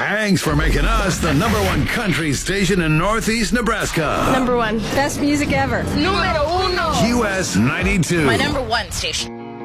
Thanks for making us the number one country station in Northeast Nebraska. Number one. Best music ever. Número uno. US 92. My number one station.